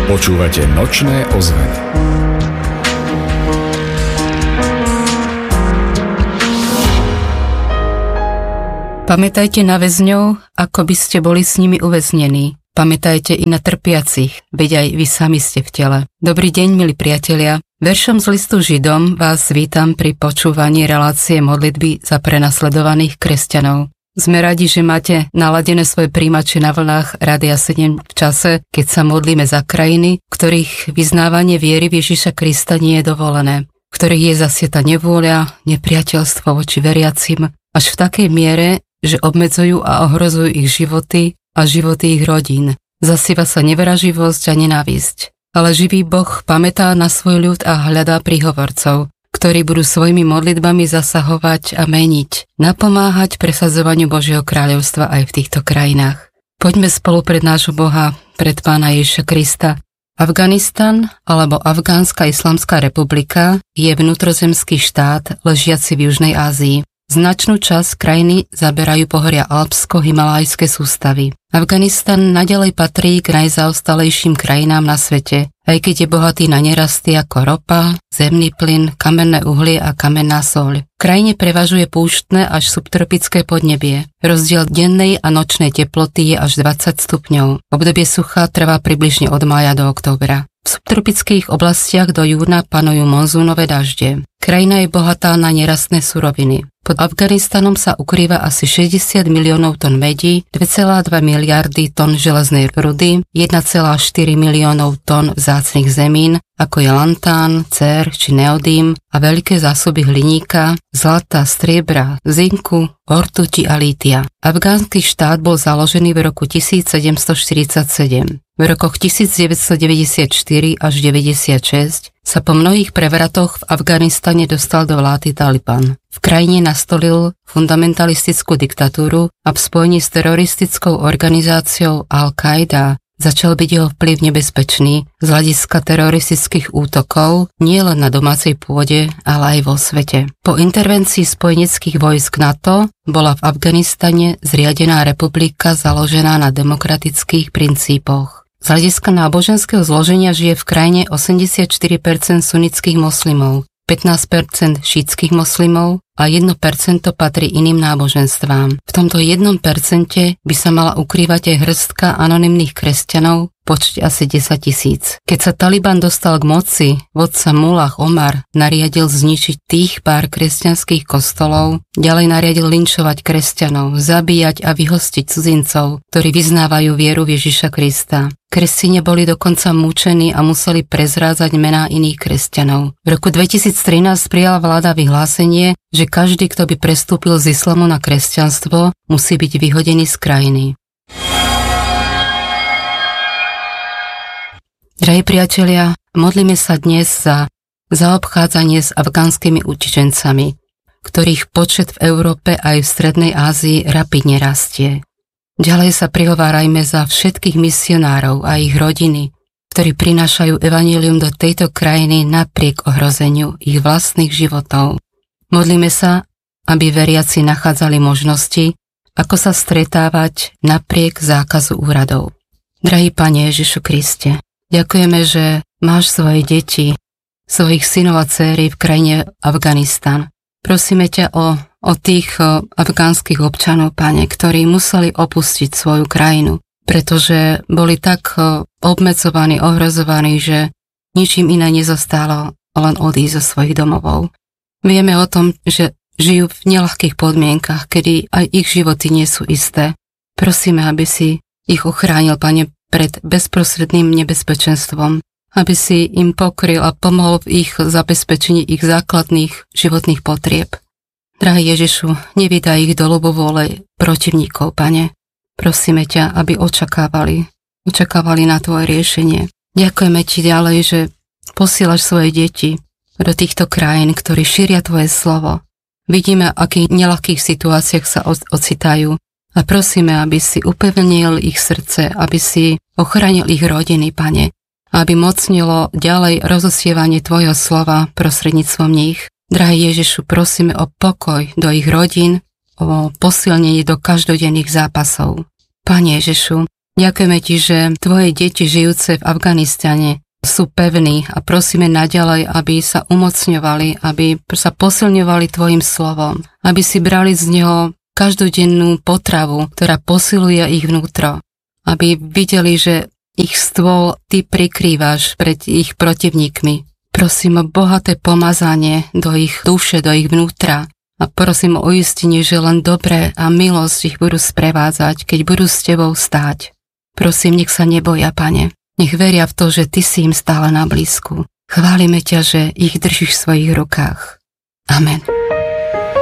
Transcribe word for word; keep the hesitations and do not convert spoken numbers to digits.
Počúvate Nočné ozveny. Pamätajte na väzňov, ako by ste boli s nimi uväznení. Pamätajte i na trpiacich, veď aj vy sami ste v tele. Dobrý deň, milí priatelia. Veršom z listu Židom vás vítam pri počúvaní relácie modlitby za prenasledovaných kresťanov. Sme radi, že máte naladené svoje príjimače na vlnách Rádia sedem v čase, keď sa modlíme za krajiny, ktorých vyznávanie viery v Ježiša Krista nie je dovolené, v ktorých je zasieta nevôľa, nepriateľstvo voči veriacim, až v takej miere, že obmedzujú a ohrozujú ich životy a životy ich rodín. Zasýva sa nevraživosť a nenávisť. Ale živý Boh pamätá na svoj ľud a hľadá príhovorcov, ktorí budú svojimi modlitbami zasahovať a meniť, napomáhať presadzovaniu Božieho kráľovstva aj v týchto krajinách. Poďme spolu pred nášho Boha, pred Pána Ježiša Krista. Afganistan alebo Afgánska islamská republika je vnútrozemský štát ležiaci v Južnej Ázii. Značnú časť krajiny zaberajú pohoria alpsko-himalajské sústavy. Afganistan naďalej patrí k najzaostalejším krajinám na svete, aj keď je bohatý na nerasty ako ropa, zemný plyn, kamenné uhlie a kamenná soľ. V krajine prevažuje púštne až subtropické podnebie. Rozdiel dennej a nočnej teploty je až dvadsať stupňov. Obdobie sucha trvá približne od mája do októbra. V subtropických oblastiach do júna panujú monzúnové dažde. Krajina je bohatá na nerastné suroviny. Pod Afganistanom sa ukrýva asi šesťdesiat miliónov tón medí, dva celé dva miliardy tón železnej rudy, jeden celé štyri miliónov tón vzácnych zemín, ako je lantán, cér či neodím a veľké zásoby hliníka, zlata, striebra, zinku, ortuti a lítia. Afgánsky štát bol založený v roku tisícsedemstoštyridsaťsedem. V rokoch devätnásťstodeväťdesiatštyri až deväťdesiatšesť sa po mnohých prevratoch v Afganistane dostal do vlády Taliban. V krajine nastolil fundamentalistickú diktatúru a v spojení s teroristickou organizáciou Al-Qaida začal byť jeho vplyv nebezpečný z hľadiska teroristických útokov nielen na domácej pôde, ale aj vo svete. Po intervencii spojeneckých vojsk NATO bola v Afganistane zriadená republika založená na demokratických princípoch. Z hľadiska náboženského zloženia žije v krajine osemdesiatštyri percent sunnických moslimov, pätnásť percent šítskych moslimov a jedno percento patrí iným náboženstvám. V tomto jednom percente by sa mala ukrývať aj hrstka anonymných kresťanov, počte asi desať tisíc. Keď sa Taliban dostal k moci, vodca Mullah Omar nariadil zničiť tých pár kresťanských kostolov, ďalej nariadil linčovať kresťanov, zabíjať a vyhostiť cudzincov, ktorí vyznávajú vieru v Ježiša Krista. Kresťania boli dokonca mučení a museli prezrádzať mená iných kresťanov. V roku dvetisíctrinásť prijala vláda vyhlásenie, že každý, kto by prestúpil z islamu na kresťanstvo, musí byť vyhodený z krajiny. Drahí priatelia, modlíme sa dnes za zaobchádzanie s afgánskymi utečencami, ktorých počet v Európe aj v Strednej Ázii rapidne rastie. Ďalej sa prihovárajme za všetkých misionárov a ich rodiny, ktorí prinášajú evanjelium do tejto krajiny napriek ohrozeniu ich vlastných životov. Modlíme sa, aby veriaci nachádzali možnosti, ako sa stretávať napriek zákazu úradov. Drahý Pane Ježišu Kriste, ďakujeme, že máš svoje deti, svojich synov a dcéry v krajine Afganistan. Prosíme ťa o, o tých o, afgánskych občanov, Pane, ktorí museli opustiť svoju krajinu, pretože boli tak o, obmedzovaní, ohrozovaní, že ničím iné nezostalo, len odísť zo svojich domovov. Vieme o tom, že žijú v neľahkých podmienkach, kedy aj ich životy nie sú isté. Prosíme, aby si ich ochránil, Pane, pred bezprostredným nebezpečenstvom, aby si im pokryl a pomohol v ich zabezpečení ich základných životných potrieb. Drahý Ježišu, nevydaj ich do ľubovôle protivníkov, Pane. Prosíme ťa, aby očakávali, očakávali na tvoje riešenie. Ďakujeme ti ďalej, že posielaš svoje deti do týchto krajín, ktorí šíria tvoje slovo. Vidíme, akých neľahkých situáciách sa ocitajú a prosíme, aby si upevnil ich srdce, aby si ochránil ich rodiny, Pane, aby mocnilo ďalej rozosievanie tvojho slova prostredníctvom nich. Drahý Ježišu, prosíme o pokoj do ich rodín, o posilnenie do každodenných zápasov. Pane Ježišu, Ďakujeme ti, že tvoje deti žijúce v Afganistane sú pevní a prosíme naďalej, aby sa umocňovali, aby sa posilňovali tvojim slovom, aby si brali z neho každodennú potravu, ktorá posiluje ich vnútro, aby videli, že ich stôl ty prikrývaš pred ich protivníkmi. Prosím o bohaté pomazanie do ich duše, do ich vnútra a prosím o uistenie, že len dobré a milosť ich budú sprevádzať, keď budú s tebou stáť. Prosím, nech sa neboja, Pane. Nech veria v to, že ty si im stále na blízku. Chválime ťa, že ich držíš v svojich rukách. Amen.